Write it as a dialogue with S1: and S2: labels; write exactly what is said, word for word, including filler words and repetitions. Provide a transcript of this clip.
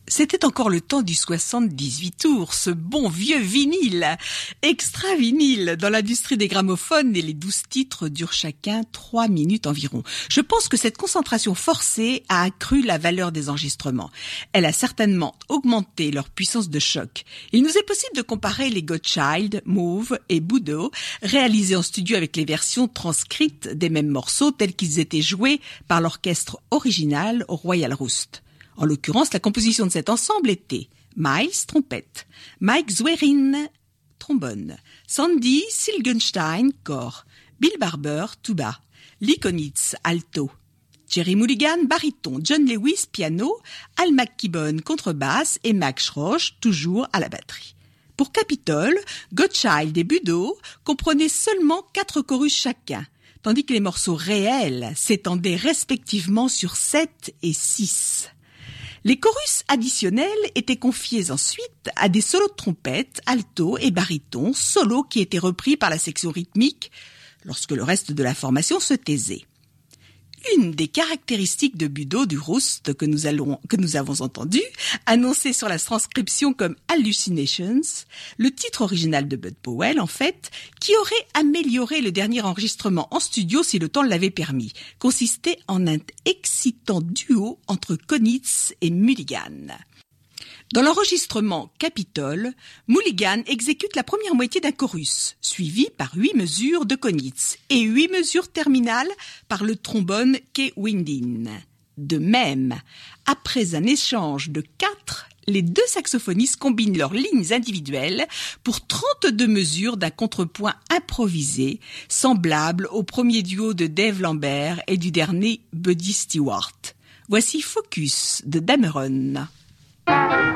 S1: C'était encore le temps du soixante-dix-huit tours, ce bon vieux vinyle, extra vinyle. Dans l'industrie des gramophones, et les douze titres durent chacun trois minutes environ. Je pense que cette concentration forcée a accru la valeur des enregistrements. Elle a certainement augmenté leur puissance de choc. Il nous est possible de comparer les Godchild, Mauve et Budo, réalisés en studio avec les versions transcrites des mêmes morceaux tels qu'ils étaient joués par l'orchestre original au Royal Roost. En l'occurrence, la composition de cet ensemble était Miles, trompette, Mike Zwerin, trombone, Sandy Silgenstein, cor, Bill Barber, tuba, Lee Konitz, alto, Jerry Mulligan, baryton, John Lewis, piano, Al McKibbon, contrebasse et Max Schrosch, toujours à la batterie. Pour Capitol, Godchild et Budo comprenaient seulement quatre chorus chacun, tandis que les morceaux réels s'étendaient respectivement sur sept et six. Les chorus additionnels étaient confiés ensuite à des solos de trompette, alto et baryton, solos qui étaient repris par la section rythmique lorsque le reste de la formation se taisait. Une des caractéristiques de Budo du Roost que nous, allons, que nous avons entendu, annoncé sur la transcription comme Hallucinations, le titre original de Bud Powell en fait, qui aurait amélioré le dernier enregistrement en studio si le temps l'avait permis, consistait en un excitant duo entre Konitz et Mulligan. Dans l'enregistrement Capitol, Mulligan exécute la première moitié d'un chorus, suivi par huit mesures de Konitz et huit mesures terminales par le trombone Kay Windin. De même, après un échange de quatre, les deux saxophonistes combinent leurs lignes individuelles pour trente-deux mesures d'un contrepoint improvisé, semblable au premier duo de Dave Lambert et du dernier Buddy Stewart. Voici Focus de Dameron.